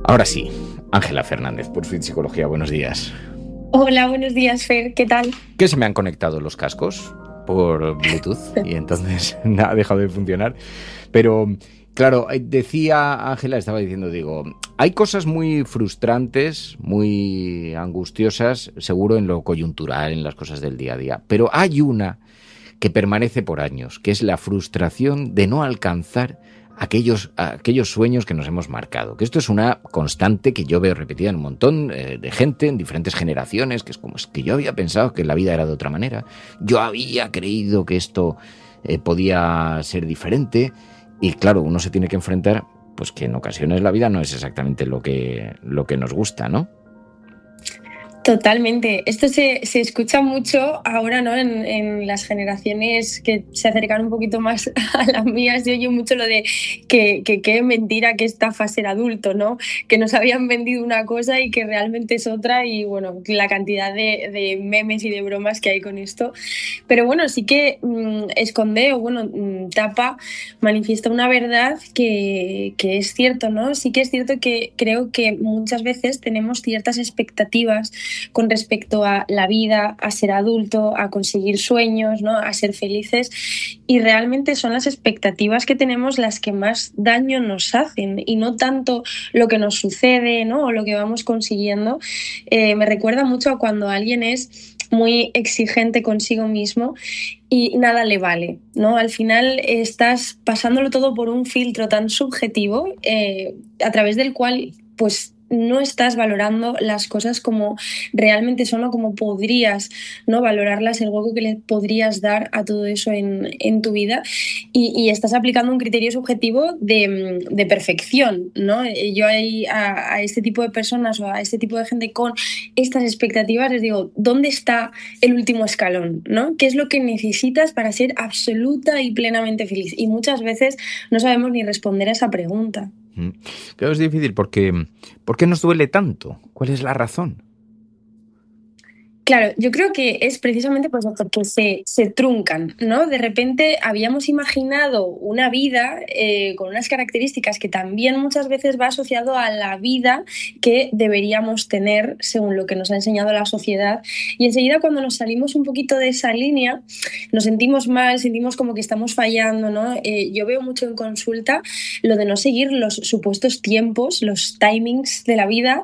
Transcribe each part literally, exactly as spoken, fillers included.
Ahora sí, Ángela Fernández, por Fin Psicología, buenos días. Hola, buenos días, Fer, ¿qué tal? Que se me han conectado los cascos por Bluetooth y entonces ha dejado de funcionar. Pero, claro, decía Ángela, estaba diciendo, digo, hay cosas muy frustrantes, muy angustiosas, seguro en lo coyuntural, en las cosas del día a día, pero hay una que permanece por años, que es la frustración de no alcanzar aquellos, aquellos sueños que nos hemos marcado. Que esto es una constante que yo veo repetida en un montón eh, de gente, en diferentes generaciones, que es como es que yo había pensado que la vida era de otra manera. Yo había creído que esto eh, podía ser diferente. Y claro, uno se tiene que enfrentar, pues que en ocasiones la vida no es exactamente lo que, lo que nos gusta, ¿no? Totalmente. Esto se, se escucha mucho ahora, ¿no? En, en las generaciones que se acercan un poquito más a las mías. Yo oyo mucho lo de que qué que mentira, que estafa ser adulto, ¿no? Que nos habían vendido una cosa y que realmente es otra. Y bueno, la cantidad de, de memes y de bromas que hay con esto. Pero bueno, sí que mmm, esconde o bueno, mmm, tapa, manifiesta una verdad que, que es cierto, ¿no? Sí que es cierto que creo que muchas veces tenemos ciertas expectativas con respecto a la vida, a ser adulto, a conseguir sueños, ¿no? A ser felices, y realmente son las expectativas que tenemos las que más daño nos hacen y no tanto lo que nos sucede, ¿no? O lo que vamos consiguiendo. Eh, me recuerda mucho a cuando alguien es muy exigente consigo mismo y nada le vale, ¿no? Al final estás pasándolo todo por un filtro tan subjetivo eh, a través del cual pues no estás valorando las cosas como realmente son o como podrías, ¿no? Valorarlas, el hueco que le podrías dar a todo eso en, en tu vida, y, y estás aplicando un criterio subjetivo de, de perfección, ¿no? Yo a, a este tipo de personas o a este tipo de gente con estas expectativas les digo, ¿dónde está el último escalón, ¿no? ¿Qué es lo que necesitas para ser absoluta y plenamente feliz? Y muchas veces no sabemos ni responder a esa pregunta. Claro, es difícil porque ¿por qué nos duele tanto? ¿Cuál es la razón? Claro, yo creo que es precisamente pues porque se, se truncan, ¿no? De repente habíamos imaginado una vida eh, con unas características que también muchas veces va asociado a la vida que deberíamos tener según lo que nos ha enseñado la sociedad, y enseguida cuando nos salimos un poquito de esa línea nos sentimos mal, sentimos como que estamos fallando, ¿no? Eh, yo veo mucho en consulta lo de no seguir los supuestos tiempos, los timings de la vida,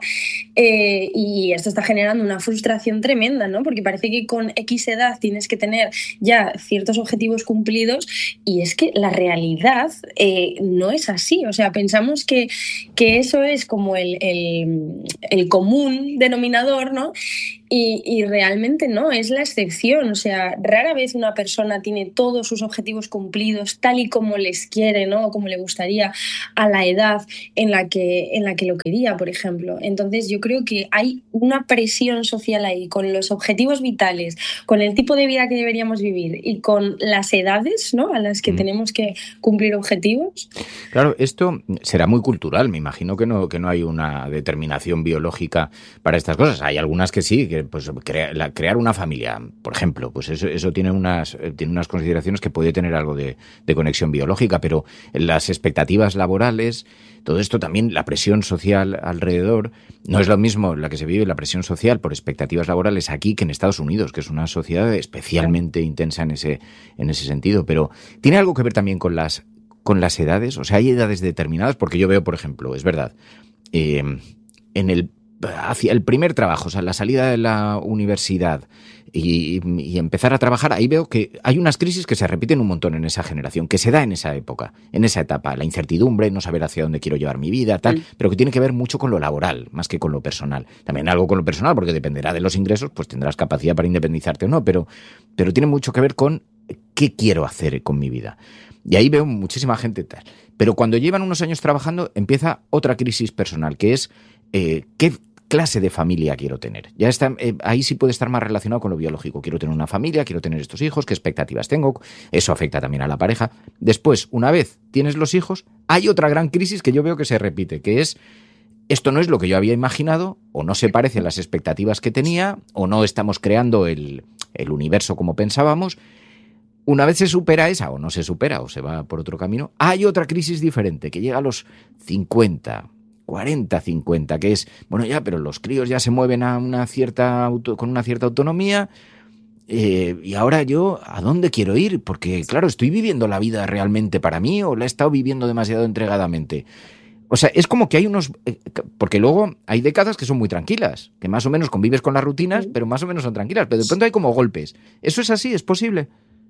eh, y esto está generando una frustración tremenda, ¿no? Porque parece que con X edad tienes que tener ya ciertos objetivos cumplidos, y es que la realidad eh, no es así. O sea, pensamos que, que eso es como el, el, el común denominador, ¿no? Y, y realmente no, es la excepción. O sea, rara vez una persona tiene todos sus objetivos cumplidos tal y como les quiere, ¿no? O como le gustaría a la edad en la que, en la que lo quería, por ejemplo. Entonces yo creo que hay una presión social ahí con los objetivos vitales, con el tipo de vida que deberíamos vivir y con las edades, ¿no? A las que mm. tenemos que cumplir objetivos. Claro, esto será muy cultural. Me imagino que no, que no hay una determinación biológica para estas cosas. Hay algunas que sí, que pues crea, la, crear una familia, por ejemplo, pues eso, eso tiene unas, tiene unas consideraciones que puede tener algo de, de conexión biológica, pero las expectativas laborales, todo esto también, la presión social alrededor, no es lo mismo la que se vive, la presión social por expectativas laborales aquí que en Estados Unidos, que es una sociedad especialmente intensa en ese, en ese sentido. Pero tiene algo que ver también con las, con las edades. O sea, hay edades determinadas, porque yo veo, por ejemplo, es verdad, eh, en el hacia el primer trabajo, o sea, la salida de la universidad y, y empezar a trabajar, ahí veo que hay unas crisis que se repiten un montón en esa generación, que se da en esa época, en esa etapa, la incertidumbre, no saber hacia dónde quiero llevar mi vida, tal, mm. pero que tiene que ver mucho con lo laboral, más que con lo personal. También algo con lo personal, porque dependerá de los ingresos, pues tendrás capacidad para independizarte o no, pero, pero tiene mucho que ver con qué quiero hacer con mi vida. Y ahí veo muchísima gente tal. Pero cuando llevan unos años trabajando, empieza otra crisis personal, que es eh, qué clase de familia quiero tener. Ya está, eh, ahí sí puede estar más relacionado con lo biológico. Quiero tener una familia, quiero tener estos hijos, qué expectativas tengo. Eso afecta también a la pareja. Después, una vez tienes los hijos, hay otra gran crisis que yo veo que se repite, que es esto no es lo que yo había imaginado, o no se parece a las expectativas que tenía, o no estamos creando el, el universo como pensábamos. Una vez se supera esa, o no se supera, o se va por otro camino, hay otra crisis diferente que llega a los cincuenta, cuarenta, cincuenta, que es, bueno, ya, pero los críos ya se mueven a una cierta auto, con una cierta autonomía, eh, y ahora yo, ¿a dónde quiero ir? Porque, claro, ¿estoy viviendo la vida realmente para mí o la he estado viviendo demasiado entregadamente? O sea, es como que hay unos... Porque luego hay décadas que son muy tranquilas, que más o menos convives con las rutinas, pero más o menos son tranquilas, pero de pronto hay como golpes. ¿Eso es así? ¿Es posible?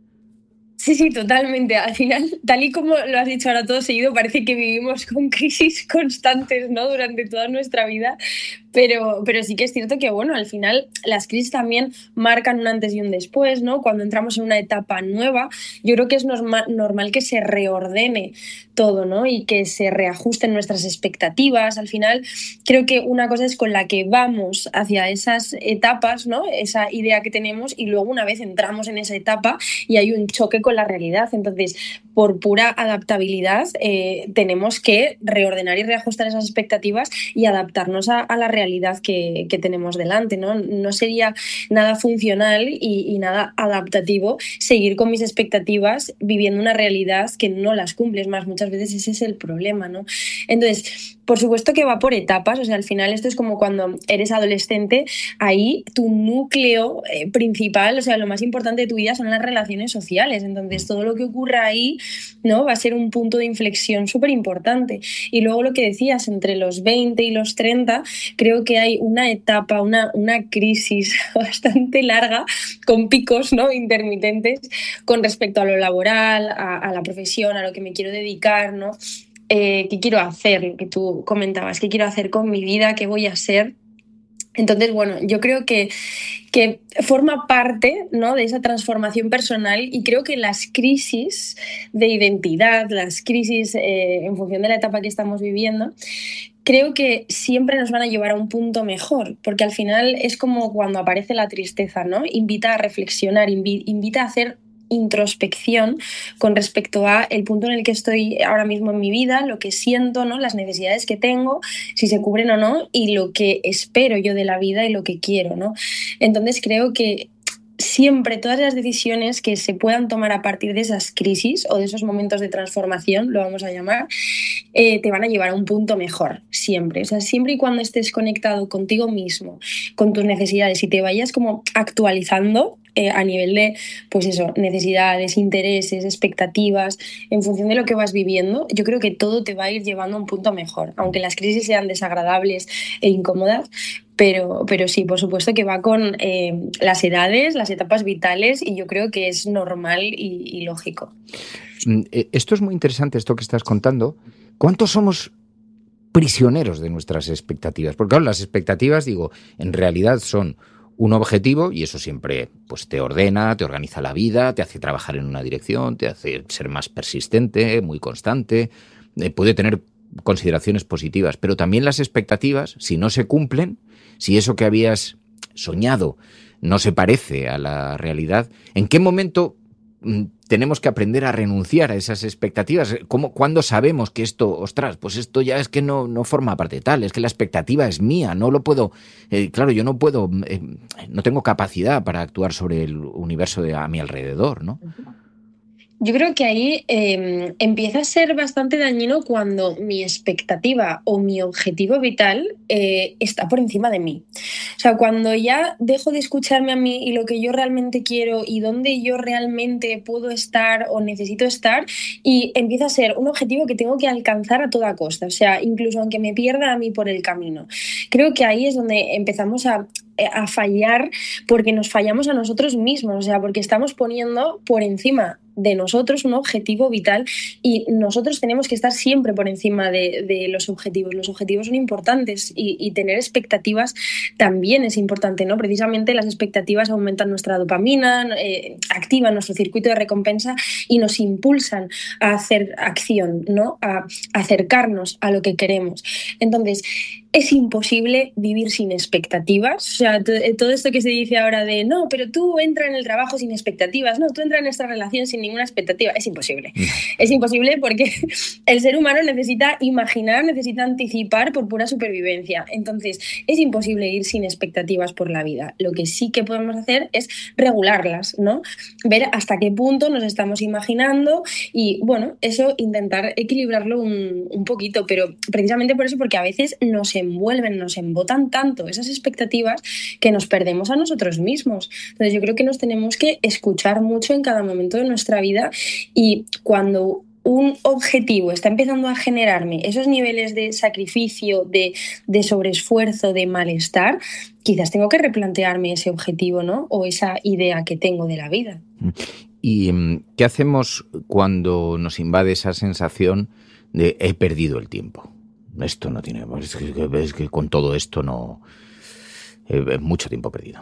Sí, sí, totalmente. Al final, tal y como lo has dicho ahora todo seguido, parece que vivimos con crisis constantes, ¿no? Durante toda nuestra vida. Pero, pero sí que es cierto que, bueno, al final las crisis también marcan un antes y un después, ¿no? Cuando entramos en una etapa nueva, yo creo que es normal, normal que se reordene todo, ¿no? Y que se reajusten nuestras expectativas. Al final, creo que una cosa es con la que vamos hacia esas etapas, ¿no? Esa idea que tenemos, y luego una vez entramos en esa etapa y hay un choque con la realidad. Entonces, por pura adaptabilidad, eh, tenemos que reordenar y reajustar esas expectativas y adaptarnos a, a la realidad que, que tenemos delante, ¿no? No sería nada funcional y, y nada adaptativo seguir con mis expectativas viviendo una realidad que no las cumples más. Muchas veces ese es el problema, ¿no? Entonces, por supuesto que va por etapas, o sea, al final esto es como cuando eres adolescente, ahí tu núcleo eh, principal, o sea, lo más importante de tu vida son las relaciones sociales, entonces todo lo que ocurra ahí, ¿no? Va a ser un punto de inflexión súper importante. Y luego lo que decías, entre los veinte y los treinta, creo que hay una etapa, una, una crisis bastante larga, con picos, ¿no? Intermitentes, con respecto a lo laboral, a, a la profesión, a lo que me quiero dedicar, ¿no? Eh, ¿qué quiero hacer? Lo que tú comentabas, ¿qué quiero hacer con mi vida? ¿Qué voy a ser? Entonces, bueno, yo creo que, que forma parte, ¿no? De esa transformación personal, y creo que las crisis de identidad, las crisis eh, en función de la etapa que estamos viviendo, creo que siempre nos van a llevar a un punto mejor, porque al final es como cuando aparece la tristeza, ¿no? Invita a reflexionar, invi- invita a hacer introspección con respecto a el punto en el que estoy ahora mismo en mi vida, lo que siento, ¿no? Las necesidades que tengo, si se cubren o no, y lo que espero yo de la vida y lo que quiero, ¿no? Entonces creo que siempre todas las decisiones que se puedan tomar a partir de esas crisis o de esos momentos de transformación, lo vamos a llamar, eh, te van a llevar a un punto mejor, siempre. O sea, siempre y cuando estés conectado contigo mismo, con tus necesidades, y te vayas como actualizando eh, a nivel de, pues eso, necesidades, intereses, expectativas, en función de lo que vas viviendo, yo creo que todo te va a ir llevando a un punto mejor, aunque las crisis sean desagradables e incómodas. Pero, pero sí, por supuesto que va con eh, las edades, las etapas vitales, y yo creo que es normal y, y lógico. Esto es muy interesante, esto que estás contando. ¿Cuántos somos prisioneros de nuestras expectativas? Porque claro, las expectativas, digo, en realidad son un objetivo, y eso siempre pues, te ordena, te organiza la vida, te hace trabajar en una dirección, te hace ser más persistente, muy constante, eh, puede tener consideraciones positivas, pero también las expectativas, si no se cumplen, si eso que habías soñado no se parece a la realidad, ¿en qué momento mm, tenemos que aprender a renunciar a esas expectativas? ¿Cómo, ¿Cuándo sabemos que esto, ostras, pues esto ya es que no, no forma parte de tal, es que la expectativa es mía, no lo puedo, eh, claro, yo no puedo, eh, no tengo capacidad para actuar sobre el universo de, a mi alrededor, ¿no? Yo creo que ahí eh, empieza a ser bastante dañino cuando mi expectativa o mi objetivo vital eh, está por encima de mí. O sea, cuando ya dejo de escucharme a mí y lo que yo realmente quiero y dónde yo realmente puedo estar o necesito estar, y empieza a ser un objetivo que tengo que alcanzar a toda costa, o sea, incluso aunque me pierda a mí por el camino. Creo que ahí es donde empezamos a a fallar, porque nos fallamos a nosotros mismos, o sea, porque estamos poniendo por encima de nosotros un objetivo vital, y nosotros tenemos que estar siempre por encima de, de los objetivos. Los objetivos son importantes, y, y tener expectativas también es importante, ¿no? Precisamente las expectativas aumentan nuestra dopamina, eh, activan nuestro circuito de recompensa y nos impulsan a hacer acción, ¿no? A acercarnos a lo que queremos. Entonces, es imposible vivir sin expectativas. O sea, todo esto que se dice ahora de no, pero tú entra en el trabajo sin expectativas, no, tú entra en esta relación sin ninguna expectativa. Es imposible. Es imposible porque el ser humano necesita imaginar, necesita anticipar por pura supervivencia. Entonces, es imposible ir sin expectativas por la vida. Lo que sí que podemos hacer es regularlas, ¿no? Ver hasta qué punto nos estamos imaginando y, bueno, eso intentar equilibrarlo un, un poquito, pero precisamente por eso, porque a veces nos envuelven, nos embotan tanto esas expectativas que nos perdemos a nosotros mismos. Entonces yo creo que nos tenemos que escuchar mucho en cada momento de nuestra vida y cuando un objetivo está empezando a generarme esos niveles de sacrificio, de, de sobreesfuerzo, de malestar, quizás tengo que replantearme ese objetivo, ¿no? O esa idea que tengo de la vida. ¿Y qué hacemos cuando nos invade esa sensación de he perdido el tiempo? Esto no tiene... Es que, es que con todo esto no... Es mucho tiempo perdido.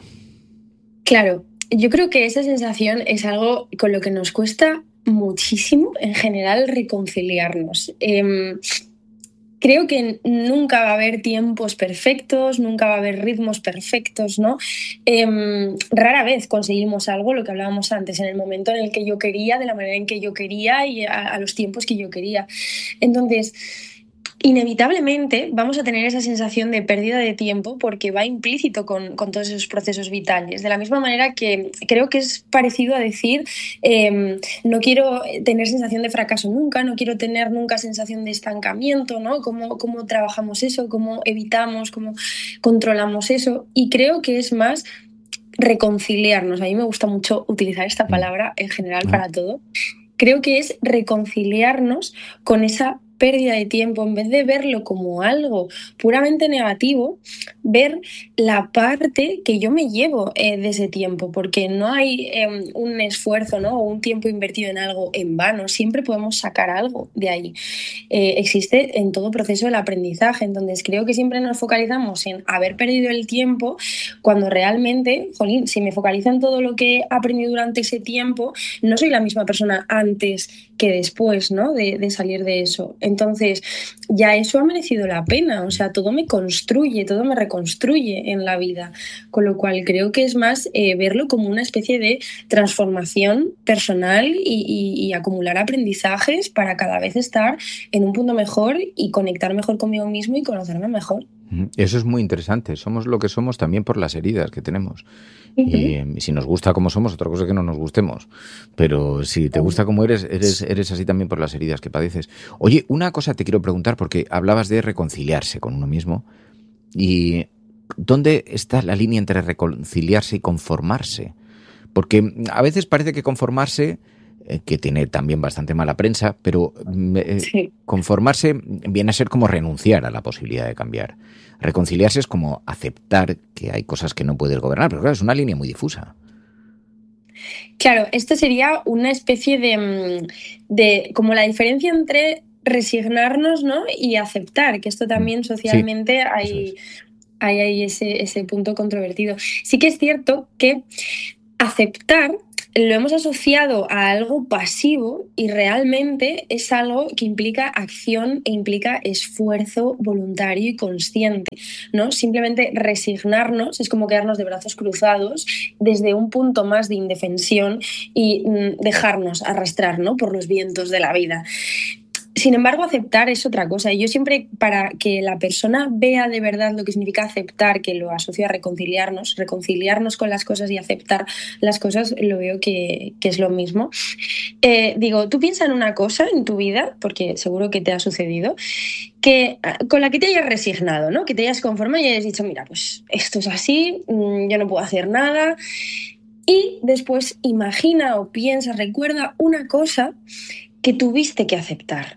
Claro, yo creo que esa sensación es algo con lo que nos cuesta muchísimo en general reconciliarnos. Eh, creo que nunca va a haber tiempos perfectos, nunca va a haber ritmos perfectos, ¿no? Eh, rara vez conseguimos algo, lo que hablábamos antes, en el momento en el que yo quería, de la manera en que yo quería y a, a los tiempos que yo quería. Entonces, inevitablemente vamos a tener esa sensación de pérdida de tiempo porque va implícito con, con todos esos procesos vitales. De la misma manera que creo que es parecido a decir eh, no quiero tener sensación de fracaso nunca, no quiero tener nunca sensación de estancamiento, ¿no? ¿Cómo, cómo trabajamos eso? ¿Cómo evitamos? ¿Cómo controlamos eso? Y creo que es más reconciliarnos. A mí me gusta mucho utilizar esta palabra en general para todo. Creo que es reconciliarnos con esa pérdida de tiempo, en vez de verlo como algo puramente negativo, ver la parte que yo me llevo eh, de ese tiempo, porque no hay eh, un esfuerzo, ¿no? O un tiempo invertido en algo en vano, siempre podemos sacar algo de ahí. Eh, existe en todo proceso el aprendizaje, entonces creo que siempre nos focalizamos en haber perdido el tiempo, cuando realmente, jolín, si me focalizo en todo lo que he aprendido durante ese tiempo, no soy la misma persona antes que después, ¿no? de, de salir de eso. Entonces, ya eso ha merecido la pena, o sea, todo me construye, todo me reconstruye en la vida, con lo cual creo que es más eh, verlo como una especie de transformación personal y, y, y acumular aprendizajes para cada vez estar en un punto mejor y conectar mejor conmigo mismo y conocerme mejor. Eso es muy interesante. Somos lo que somos también por las heridas que tenemos. Uh-huh. Y, y si nos gusta como somos, otra cosa es que no nos gustemos. Pero si te gusta como eres, eres, eres así también por las heridas que padeces. Oye, una cosa te quiero preguntar, porque hablabas de reconciliarse con uno mismo. ¿Y dónde está la línea entre reconciliarse y conformarse? Porque a veces parece que conformarse, eh, que tiene también bastante mala prensa, pero eh, sí. Conformarse viene a ser como renunciar a la posibilidad de cambiar. Reconciliarse es como aceptar que hay cosas que no puedes gobernar, pero claro, es una línea muy difusa. Claro, esto sería una especie de, de como la diferencia entre resignarnos, ¿no? y aceptar, que esto también socialmente sí, hay, es. hay, hay ese, ese punto controvertido. Sí que es cierto que aceptar lo hemos asociado a algo pasivo y realmente es algo que implica acción e implica esfuerzo voluntario y consciente, ¿no? Simplemente resignarnos es como quedarnos de brazos cruzados desde un punto más de indefensión y mm, dejarnos arrastrar, ¿no? por los vientos de la vida. Sin embargo, aceptar es otra cosa. Y yo siempre, para que la persona vea de verdad lo que significa aceptar, que lo asocio a reconciliarnos, reconciliarnos con las cosas y aceptar las cosas, lo veo que, que es lo mismo. Eh, digo, tú piensa en una cosa en tu vida, porque seguro que te ha sucedido, que, con la que te hayas resignado, ¿no? Que te hayas conformado y hayas dicho, mira, pues esto es así, yo no puedo hacer nada. Y después imagina o piensa, recuerda una cosa que tuviste que aceptar.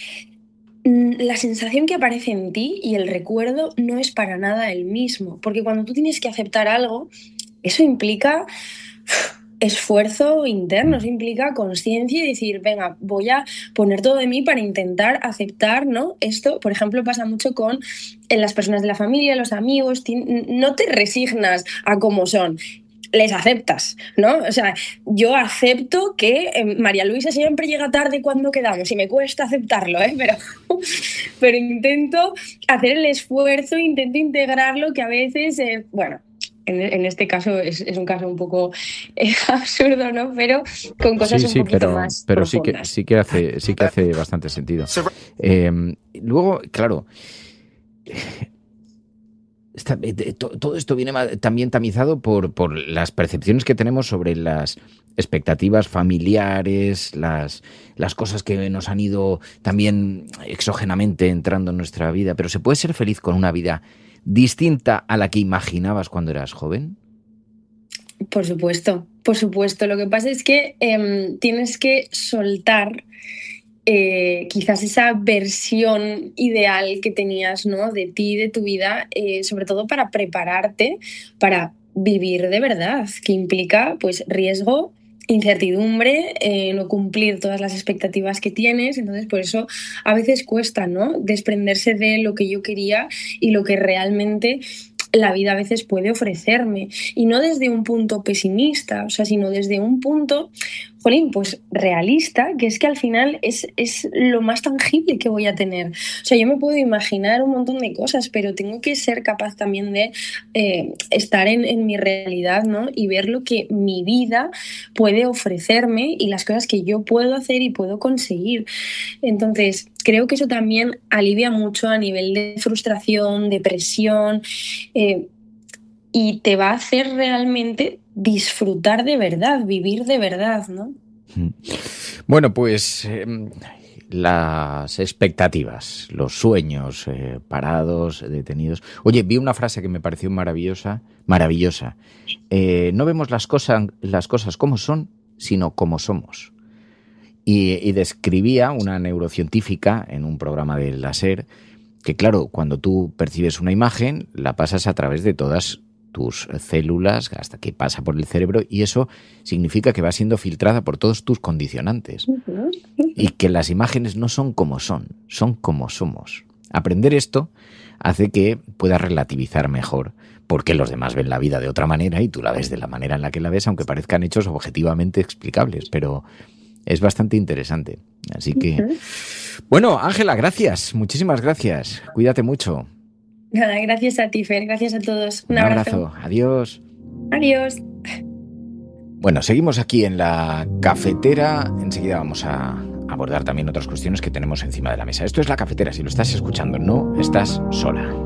La sensación que aparece en ti y el recuerdo no es para nada el mismo, porque cuando tú tienes que aceptar algo, eso implica uf, esfuerzo interno, eso implica conciencia y decir, venga, voy a poner todo de mí para intentar aceptar, ¿no? Esto, por ejemplo, pasa mucho con las personas de la familia, los amigos, no te resignas a cómo son, les aceptas, ¿no? O sea, yo acepto que eh, María Luisa siempre llega tarde cuando quedamos y me cuesta aceptarlo, ¿eh? Pero, pero intento hacer el esfuerzo, intento integrarlo, que a veces, eh, bueno, en, en este caso es, es un caso un poco eh, absurdo, ¿no? Pero con cosas sí, un sí, poquito pero, más pero profundas. sí que, sí que hace, sí que hace bastante sentido. Eh, luego, claro, Está, todo esto viene también tamizado por, por las percepciones que tenemos sobre las expectativas familiares, las, las cosas que nos han ido también exógenamente entrando en nuestra vida. Pero ¿se puede ser feliz con una vida distinta a la que imaginabas cuando eras joven? Por supuesto, por supuesto. Lo que pasa es que eh, tienes que soltar Eh, quizás esa versión ideal que tenías, ¿no? De ti, de tu vida, eh, sobre todo para prepararte para vivir de verdad, que implica pues riesgo, incertidumbre, eh, no cumplir todas las expectativas que tienes. Entonces por eso a veces cuesta, ¿no? Desprenderse de lo que yo quería y lo que realmente la vida a veces puede ofrecerme, y no desde un punto pesimista, o sea, sino desde un punto, jolín, pues realista, que es que al final es, es lo más tangible que voy a tener. O sea, yo me puedo imaginar un montón de cosas, pero tengo que ser capaz también de eh, estar en, en mi realidad, ¿no? Y ver lo que mi vida puede ofrecerme y las cosas que yo puedo hacer y puedo conseguir. Entonces, creo que eso también alivia mucho a nivel de frustración, depresión, eh, y te va a hacer realmente disfrutar de verdad, vivir de verdad, ¿no? Bueno, pues eh, las expectativas, los sueños eh, parados, detenidos. Oye, vi una frase que me pareció maravillosa, maravillosa. Eh, no vemos las cosas, las cosas como son, sino como somos. Y, y describía una neurocientífica en un programa del láser que, claro, cuando tú percibes una imagen, la pasas a través de todas tus células hasta que pasa por el cerebro, y eso significa que va siendo filtrada por todos tus condicionantes. Y que las imágenes no son como son, son como somos. Aprender esto hace que puedas relativizar mejor porque los demás ven la vida de otra manera y tú la ves de la manera en la que la ves, aunque parezcan hechos objetivamente explicables, pero es bastante interesante. Así que, uh-huh. Bueno, Ángela, gracias, muchísimas gracias. Cuídate mucho. Nada, gracias a ti, Fer, gracias a todos. Un, Un abrazo. abrazo, adiós. Adiós. Bueno, seguimos aquí en la cafetera. Enseguida vamos a abordar también otras cuestiones que tenemos encima de la mesa. Esto es La Cafetera. Si lo estás escuchando, no estás sola.